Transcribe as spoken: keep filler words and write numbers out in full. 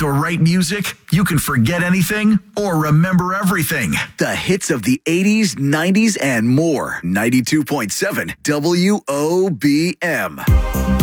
the right music, you can forget anything or remember everything. The hits of the eighties, nineties, and more. ninety-two point seven W O B M.